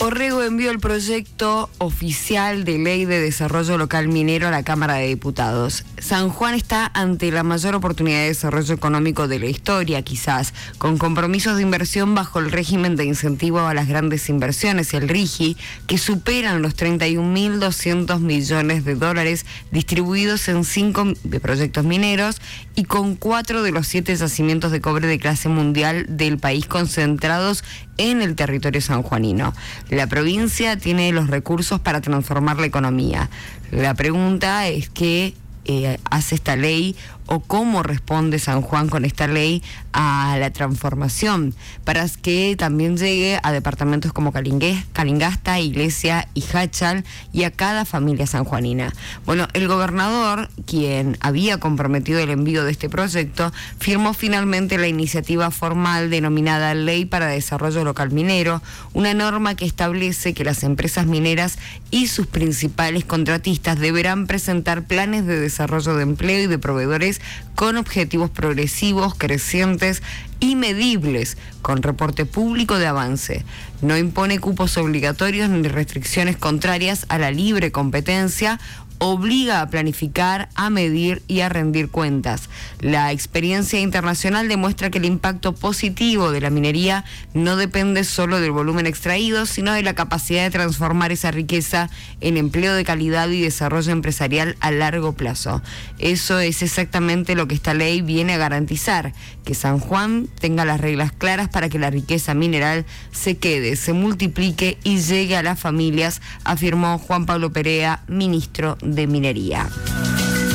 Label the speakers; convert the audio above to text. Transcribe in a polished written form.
Speaker 1: Orrego envió el proyecto oficial de ley de desarrollo local minero a la Cámara de Diputados. San Juan está ante la mayor oportunidad de desarrollo económico de la historia, quizás, con compromisos de inversión bajo el régimen de incentivo a las grandes inversiones, el RIGI, que superan los 31.200 millones de dólares distribuidos en 5 proyectos mineros y con 4 de los 7 yacimientos de cobre de clase mundial del país concentrados en el territorio sanjuanino. La provincia tiene los recursos para transformar la economía. La pregunta es qué hace esta ley o cómo responde San Juan con esta ley a la transformación para que también llegue a departamentos como Calingasta, Iglesia y Hachal y a cada familia sanjuanina. Bueno, el gobernador, quien había comprometido el envío de este proyecto, firmó finalmente la iniciativa formal denominada Ley para Desarrollo Local Minero, una norma que establece que las empresas mineras y sus principales contratistas deberán presentar planes de desarrollo de empleo y de proveedores con objetivos progresivos, crecientes y medibles, con reporte público de avance. No impone cupos obligatorios ni restricciones contrarias a la libre competencia, obliga a planificar, a medir y a rendir cuentas. La experiencia internacional demuestra que el impacto positivo de la minería no depende solo del volumen extraído, sino de la capacidad de transformar esa riqueza en empleo de calidad y desarrollo empresarial a largo plazo. Eso es exactamente lo que esta ley viene a garantizar, que San Juan tenga las reglas claras para que la riqueza mineral se quede, se multiplique y llegue a las familias, afirmó Juan Pablo Perea, ministro de Minería.